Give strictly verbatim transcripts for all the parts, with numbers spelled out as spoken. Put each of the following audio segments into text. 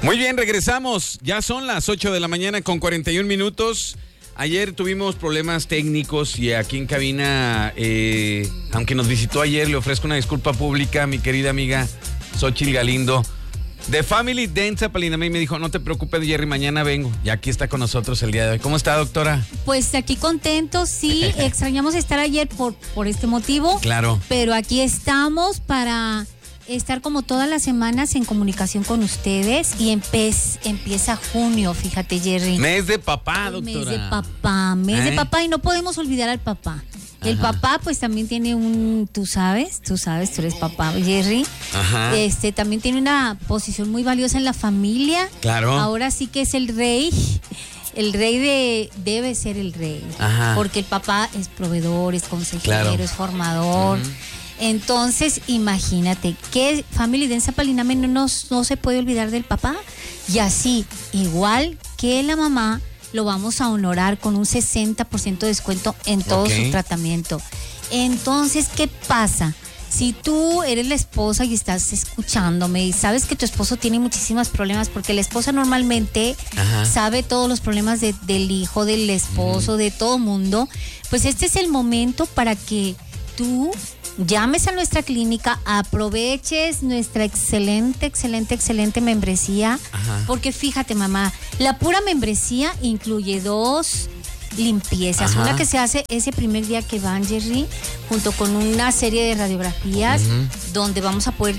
Muy bien, regresamos. Ya son las ocho de la mañana con cuarenta y un minutos. Ayer tuvimos problemas técnicos y aquí en cabina, eh, aunque nos visitó ayer, le ofrezco una disculpa pública a mi querida amiga Xochitl Galindo de Family Dance Zapalinamé, y me dijo, no te preocupes, Jerry, mañana vengo. Y aquí está con nosotros el día de hoy. ¿Cómo está, doctora? Pues aquí contentos, sí, extrañamos estar ayer por, por este motivo. Claro. Pero aquí estamos para estar como todas las semanas en comunicación con ustedes y empe- empieza junio, fíjate, Jerry. Mes de papá, doctora. Mes de papá, mes ¿Eh? de papá, y no podemos olvidar al papá. El Ajá. papá pues también tiene un, tú sabes, tú sabes, tú eres papá, Jerry. Ajá. Este también tiene una posición muy valiosa en la familia. Claro. Ahora sí que es el rey. El rey de debe ser el rey. Ajá. Porque el papá es proveedor, es consejero, Claro. es formador. Uh-huh. Entonces, imagínate que Family Dance Zapalinamé no, nos- no se puede olvidar del papá. Y así, igual que la mamá, lo vamos a honorar con un sesenta por ciento de descuento en todo Ok. su tratamiento. Entonces, ¿qué pasa? Si tú eres la esposa y estás escuchándome y sabes que tu esposo tiene muchísimos problemas, porque la esposa normalmente Ajá. sabe todos los problemas de- del hijo, del esposo, uh-huh. de todo mundo, pues este es el momento para que tú llames a nuestra clínica, aproveches nuestra excelente, excelente, excelente membresía. Ajá. Porque fíjate, mamá, la pura membresía incluye dos limpiezas. Ajá. Una que se hace ese primer día que van, Jerry, junto con una serie de radiografías, Uh-huh. donde vamos a poder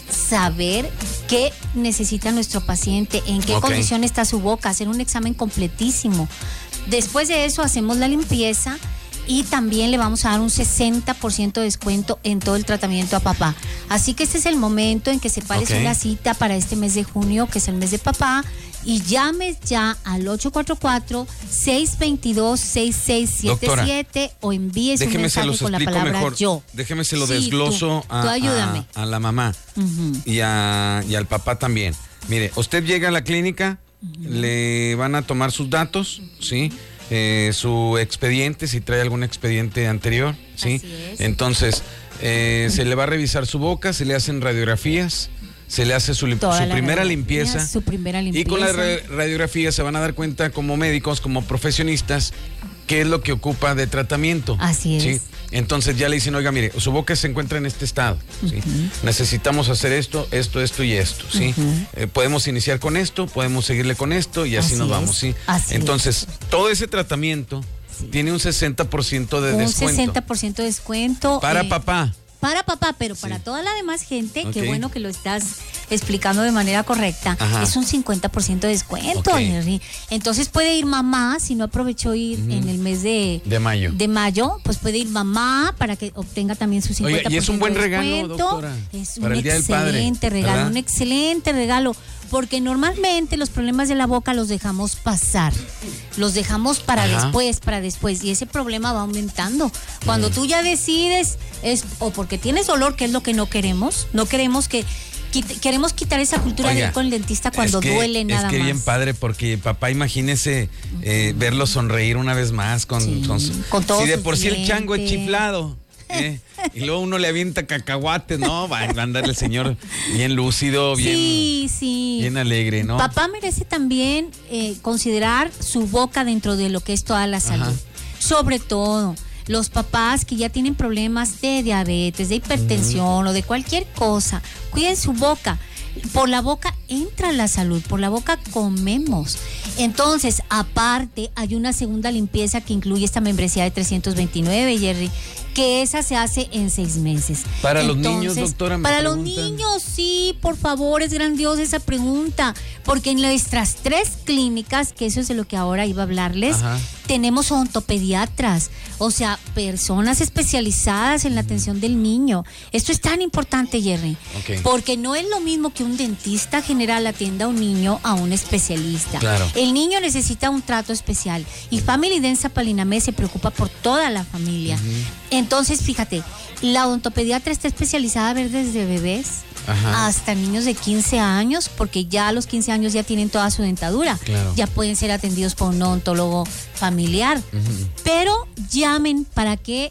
saber qué necesita nuestro paciente, en qué Ok. condición está su boca, hacer un examen completísimo. Después de eso hacemos la limpieza y también le vamos a dar un sesenta por ciento de descuento en todo el tratamiento a papá. Así que este es el momento en que separes Ok. una cita para este mes de junio, que es el mes de papá, y llames ya al ocho cuatro cuatro, seis dos dos, seis seis siete siete o envíes un Déjeme se mensaje los con la explico palabra mejor. yo. Déjeme se lo Sí, desgloso tú, a, tú ayúdame. a, a la mamá Uh-huh. y, a, y al papá también. Mire, usted llega a la clínica, uh-huh. le van a tomar sus datos, ¿sí? Eh, su expediente, si trae algún expediente anterior, ¿sí? Así es. Entonces, eh, se le va a revisar su boca, se le hacen radiografías, se le hace su, lim- Toda su la primera radiografía, limpieza. Su primera limpieza. Y con la ra- radiografía se van a dar cuenta como médicos, como profesionistas, qué es lo que ocupa de tratamiento. Así es. ¿Sí? Entonces ya le dicen, oiga, mire, su boca se encuentra en este estado, ¿sí? Uh-huh. Necesitamos hacer esto, esto, esto y esto, ¿sí? Uh-huh. Eh, podemos iniciar con esto, podemos seguirle con esto y así, Así nos es, vamos, ¿sí? así Entonces, todo ese tratamiento Sí. tiene un sesenta por ciento de un descuento. sesenta por ciento de descuento. Para eh, papá. Para papá, pero para Sí. toda la demás gente, Ok. qué bueno que lo estás explicando de manera correcta, Ajá. es un cincuenta por ciento de descuento, Ok. Henry. Entonces puede ir mamá, si no aprovechó ir Ujú. en el mes de, De mayo. de mayo, pues puede ir mamá para que obtenga también su cincuenta por ciento Oiga, y es un buen de regalo, descuento. doctora, Es para un el Día del Padre, excelente regalo, ¿verdad? un excelente regalo. Porque normalmente los problemas de la boca los dejamos pasar, los dejamos para Ajá. después, para después, y ese problema va aumentando. Cuando Mm. tú ya decides, es o porque tienes dolor, que es lo que no queremos, no queremos que, quit- queremos quitar esa cultura de Oiga, ir con el dentista cuando es que, duele nada Es que más. bien padre, porque papá, imagínese eh, verlo sonreír una vez más con, Sí, con, su- con todos si de sus por sí el chango es dientes. chiflado. ¿eh? Y luego uno le avienta cacahuates, ¿no? Va, va a andar el señor bien lúcido, bien, Sí, sí. bien alegre, ¿no? Papá merece también eh, considerar su boca dentro de lo que es toda la salud. Ajá. Sobre todo, los papás que ya tienen problemas de diabetes, de hipertensión o de cualquier cosa, cuiden su boca. Por la boca entra la salud, por la boca comemos. Entonces, aparte, hay una segunda limpieza que incluye esta membresía de trescientos veintinueve, Jerry, que esa se hace en seis meses. Para los Entonces, niños, doctora, me Para los preguntan. niños, sí, por favor, es grandiosa esa pregunta, porque en nuestras tres clínicas, que eso es de lo que ahora iba a hablarles, Ajá. tenemos odontopediatras, o sea, personas especializadas en la atención del niño. Esto es tan importante, Jerry, Ok. porque no es lo mismo que un dentista general atienda a un niño a un especialista. Claro. El niño necesita un trato especial y Family Dance Zapalinamé se preocupa por toda la familia. Entonces, fíjate, la odontopediatra está especializada a ver desde bebés Ajá. hasta niños de quince años, porque ya a los quince años ya tienen toda su dentadura. Claro. Ya pueden ser atendidos por un odontólogo familiar. Ujú. Pero llamen para que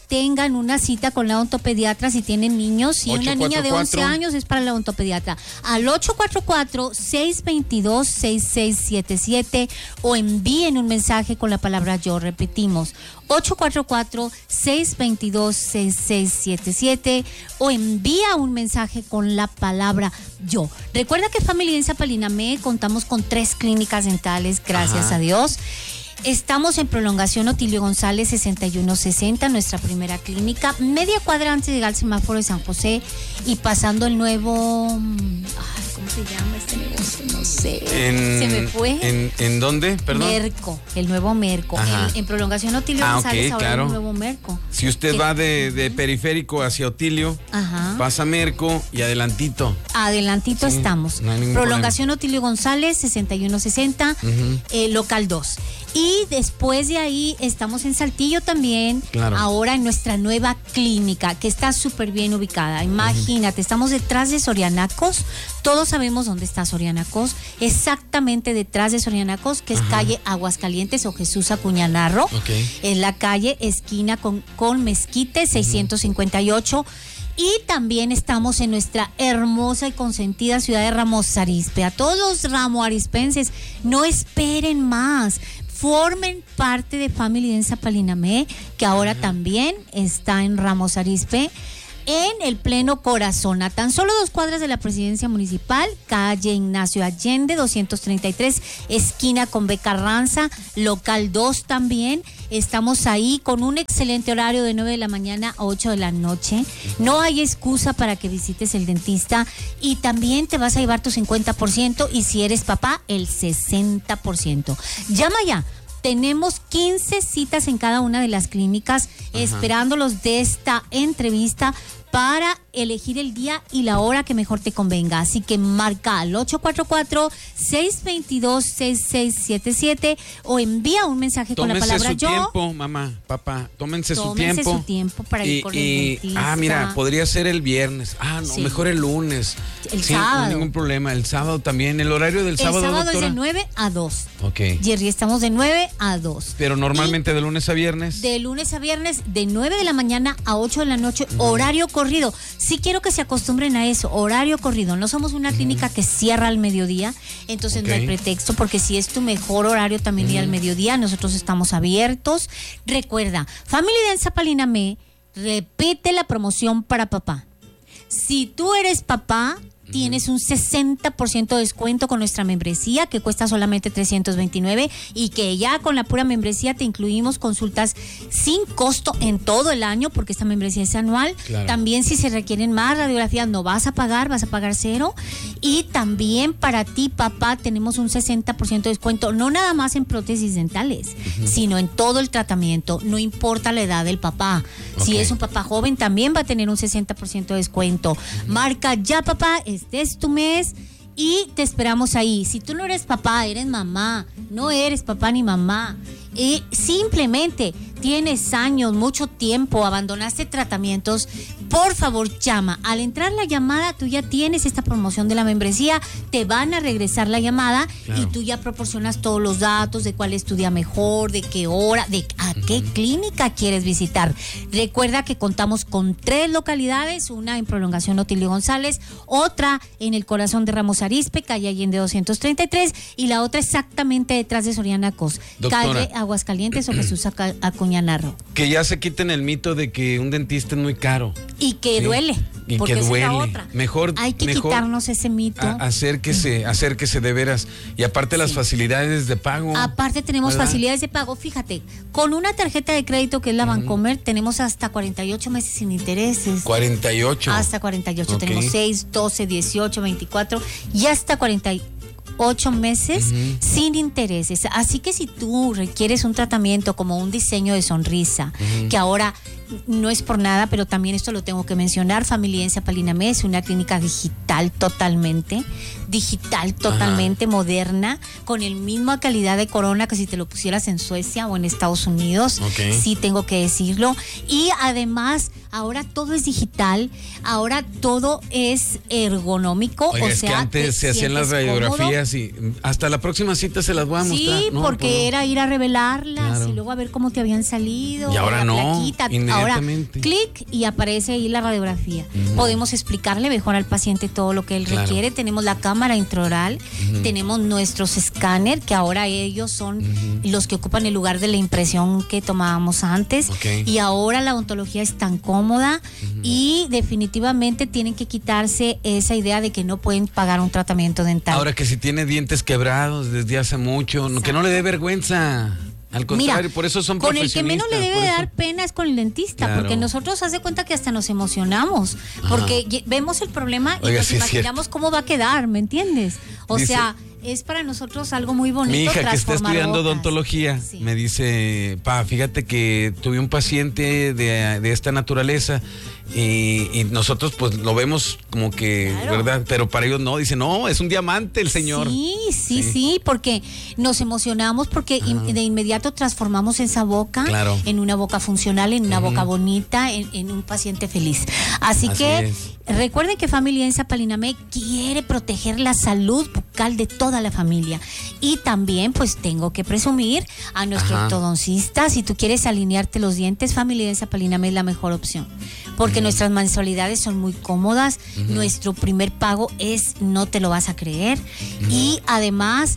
tengan una cita con la odontopediatra si tienen niños. Si una niña de once años es para la odontopediatra. Al ocho cuatro cuatro, seis dos dos, seis seis siete siete o envíen un mensaje con la palabra yo. Repetimos, ocho cuatro cuatro, seis dos dos, seis seis siete siete o envía un mensaje con la palabra yo. Recuerda que Family en Zapalinamé contamos con tres clínicas dentales, gracias Ajá. a Dios. Estamos en Prolongación Otilio González sesenta y uno sesenta, nuestra primera clínica, media cuadra antes de llegar al semáforo de San José y pasando el nuevo, ay, ¿cómo se llama este negocio? No sé, en, se me fue. ¿En, en dónde? Perdón. Merco, el nuevo Merco, en, en Prolongación Otilio ah, González, okay, ahora claro. el nuevo Merco. Si usted ¿Qué? va de, de periférico hacia Otilio, Ajá. pasa Merco y adelantito. Adelantito sí, estamos. No Prolongación problema. Otilio González sesenta y uno sesenta, uh-huh. eh, local dos. Y después de ahí estamos en Saltillo también, claro. ahora en nuestra nueva clínica, que está súper bien ubicada. Imagínate, uh-huh. estamos detrás de Sorianacos, todos sabemos dónde está Sorianacos, exactamente detrás de Sorianacos, que es uh-huh. calle Aguascalientes o Jesús Acuña Narro, okay. en la calle esquina con, con Mezquite seiscientos cincuenta y ocho. Y también estamos en nuestra hermosa y consentida ciudad de Ramos Arizpe. A todos los ramoarizpenses, no esperen más. Formen parte de Family en Zapalinamé, que ahora uh-huh. también está en Ramos Arizpe, en el pleno corazón, a tan solo dos cuadras de la presidencia municipal, calle Ignacio Allende, doscientos treinta y tres, esquina con B. Carranza, local dos también. Estamos ahí con un excelente horario de nueve de la mañana a ocho de la noche. No hay excusa para que visites el dentista y también te vas a llevar tu cincuenta por ciento y si eres papá, el sesenta por ciento. Llama ya. Tenemos quince citas en cada una de las clínicas Ajá. esperándolos de esta entrevista para elegir el día y la hora que mejor te convenga. Así que marca al ocho cuatro cuatro, seis dos dos, seis seis siete siete o envía un mensaje tómense con la palabra su yo. tiempo, mamá, papá, tómense, tómense su tiempo. Tómense su tiempo para y, ir con y, el dentista. Ah, mira, podría ser el viernes. Ah, no, sí. mejor el lunes. El sí, sábado. No hay ningún problema. El sábado también. El horario del sábado, El sábado doctora? es de nueve a dos. Ok. Jerry, estamos de nueve a dos. Pero normalmente y de lunes a viernes. De lunes a viernes, de nueve de la mañana a ocho de la noche, uh-huh. horario corrido. Sí quiero que se acostumbren a eso, horario corrido. No somos una uh-huh. clínica que cierra al mediodía, entonces okay. no hay pretexto, porque si es tu mejor horario también uh-huh. ir al mediodía, nosotros estamos abiertos. Recuerda, Family en Zapalinamé repite la promoción para papá. Si tú eres papá, tienes un sesenta por ciento de descuento con nuestra membresía, que cuesta solamente trescientos veintinueve, y que ya con la pura membresía te incluimos consultas sin costo en todo el año, porque esta membresía es anual. Claro. También si se requieren más radiografías no vas a pagar, vas a pagar cero. Y también para ti, papá, tenemos un sesenta por ciento de descuento, no nada más en prótesis dentales, uh-huh. sino en todo el tratamiento, no importa la edad del papá. Okay. Si es un papá joven, también va a tener un sesenta por ciento de descuento. Uh-huh. Marca ya, papá, este es tu mes y te esperamos ahí. Si tú no eres papá, eres mamá, no eres papá ni mamá, y simplemente tienes años, mucho tiempo, abandonaste tratamientos, por favor llama. Al entrar la llamada, tú ya tienes esta promoción de la membresía, te van a regresar la llamada, claro. y tú ya proporcionas todos los datos de cuál es tu día mejor, de qué hora, de a uh-huh. qué clínica quieres visitar. Recuerda que contamos con tres localidades, una en Prolongación Otilio González, otra en el corazón de Ramos Arizpe, calle Allende doscientos treinta y tres, y la otra exactamente detrás de Sorianacos, calle Aguascalientes o Jesús Acuña Narro. Que ya se quiten el mito de que un dentista es muy caro. Y que ¿sí? duele. Y porque que duele. Esa es la otra. Mejor, hay que mejor quitarnos ese mito. A, acérquese, acérquese de veras. Y aparte sí. las facilidades de pago. Aparte tenemos ¿verdad? Facilidades de pago. Fíjate, con una tarjeta de crédito que es la uh-huh. Bancomer, tenemos hasta cuarenta y ocho meses sin intereses. cuarenta y ocho. Hasta cuarenta y ocho. Okay. Tenemos seis, doce, dieciocho, veinticuatro y hasta cuarenta y ocho meses uh-huh. sin intereses. Así que si tú requieres un tratamiento como un diseño de sonrisa, uh-huh. que ahora no es por nada, pero también esto lo tengo que mencionar, Family en Zapalinamé es una clínica digital totalmente, digital totalmente Ajá. moderna, con el misma calidad de corona que si te lo pusieras en Suecia o en Estados Unidos, okay. sí tengo que decirlo, y además ahora todo es digital, ahora todo es ergonómico. Oiga, o es sea, que antes se hacían las radiografías cómodo. Y hasta la próxima cita se las voy a mostrar. Sí, no, porque no. era ir a revelarlas claro. y luego a ver cómo te habían salido. Y ahora no, plaquita. inmediatamente Ahora, clic y aparece ahí la radiografía. Uh-huh. Podemos explicarle mejor al paciente todo lo que él claro. requiere. Tenemos la cámara intraoral, uh-huh. tenemos nuestros escáner, que ahora ellos son uh-huh. los que ocupan el lugar de la impresión que tomábamos antes. Okay. Y ahora la odontología es tan cómoda uh-huh. y definitivamente tienen que quitarse esa idea de que no pueden pagar un tratamiento dental. Ahora que si tiene dientes quebrados desde hace mucho, Exacto. que no le dé vergüenza. Al contrario, Mira, por eso son con profesionistas. el que menos le debe de dar pena es con el dentista, claro. porque nosotros hace cuenta que hasta nos emocionamos, porque Ajá. vemos el problema y Oiga, nos sí imaginamos cómo va a quedar, ¿me entiendes? O dice, sea, es para nosotros algo muy bonito. Mi hija que está estudiando odontología sí. me dice, pa, fíjate que tuve un paciente de, de esta naturaleza y, y nosotros pues lo vemos como que, claro. ¿verdad? Pero para ellos no, dicen, no, es un diamante el señor. Sí, sí, sí, sí porque nos emocionamos porque in, de inmediato transformamos esa boca claro. en una boca funcional, en una uh-huh. boca bonita, en, en un paciente feliz. Así, Así que es. Recuerden que Family Densa Palinamé quiere proteger la salud bucal de toda la familia. Y también, pues, tengo que presumir a nuestro Ajá. ortodoncista. Si tú quieres alinearte los dientes, Family Densa Palinamé es la mejor opción. Porque uh-huh. nuestras mensualidades son muy cómodas. Uh-huh. Nuestro primer pago es, no te lo vas a creer. Uh-huh. Y además,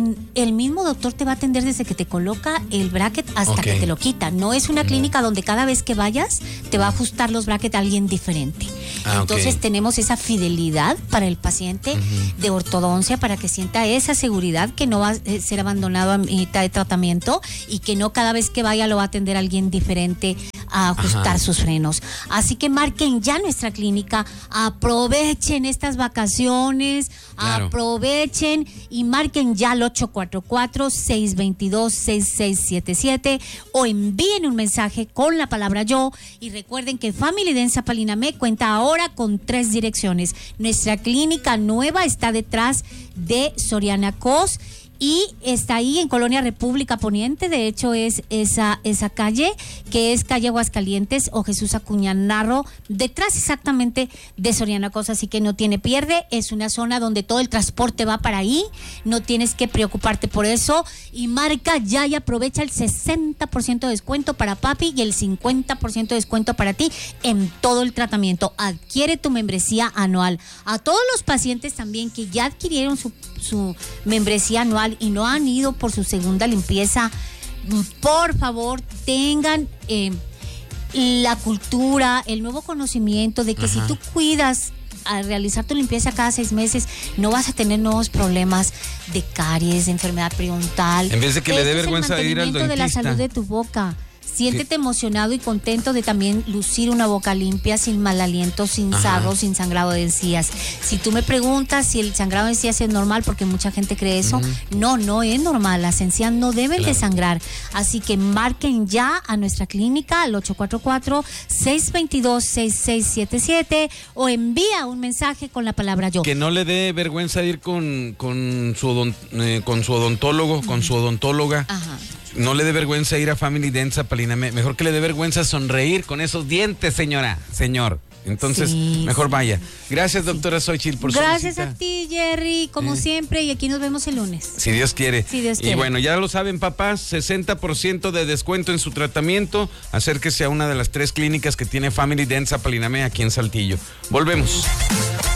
el mismo doctor te va a atender desde que te coloca el bracket hasta okay. que te lo quita. No es una clínica uh-huh. donde cada vez que vayas te va a ajustar los brackets a alguien diferente. Ah, Entonces okay. tenemos esa fidelidad para el paciente uh-huh. de ortodoncia para que sienta esa seguridad que no va a ser abandonado a mitad de tratamiento y que no cada vez que vaya lo va a atender alguien diferente a ajustar Ajá. sus frenos. Así que marquen ya nuestra clínica, aprovechen estas vacaciones, claro. aprovechen y marquen ya al ocho cuatro cuatro, seis dos dos, seis seis siete siete o envíen un mensaje con la palabra yo y recuerden que Family Densa Palinamé cuenta ahora con tres direcciones. Nuestra clínica nueva está detrás de Soriana Cos y está ahí en Colonia República Poniente, de hecho es esa, esa calle, que es calle Aguascalientes o Jesús Acuña Narro, detrás exactamente de Soriana Cosa, así que no tiene pierde, es una zona donde todo el transporte va para ahí, no tienes que preocuparte por eso, y marca ya y aprovecha el sesenta por ciento de descuento para papi y el cincuenta por ciento de descuento para ti en todo el tratamiento. Adquiere tu membresía anual. A todos los pacientes también que ya adquirieron su, su membresía anual y no han ido por su segunda limpieza, por favor tengan eh, la cultura, el nuevo conocimiento de que Ajá. si tú cuidas al realizar tu limpieza cada seis meses no vas a tener nuevos problemas de caries, de enfermedad periodontal. En vez de que Esto le dé vergüenza de ir al dentista. De la salud de tu boca. Siéntete sí. emocionado y contento de también lucir una boca limpia, sin mal aliento, sin Ajá. sarro, sin sangrado de encías. Si tú me preguntas si el sangrado de encías es normal, porque mucha gente cree eso, uh-huh. no, no es normal. Las encías no deben claro. de sangrar. Así que marquen ya a nuestra clínica al ocho cuatro cuatro, seis dos dos, seis seis siete siete o envía un mensaje con la palabra yo. Que no le dé vergüenza ir con, con, su, odont, eh, con su odontólogo, uh-huh. con su odontóloga. Ajá. No le dé vergüenza ir a Family Densa Palinamé. Mejor que le dé vergüenza sonreír con esos dientes, señora, señor. Entonces, sí, mejor sí. vaya. Gracias, doctora Xochitl, por su visita. Gracias a ti, Jerry, como eh. siempre. Y aquí nos vemos el lunes. Si Dios quiere. Si Dios quiere. Y bueno, ya lo saben, papás, sesenta por ciento de descuento en su tratamiento. Acérquese a una de las tres clínicas que tiene Family Densa Palinamé aquí en Saltillo. Volvemos.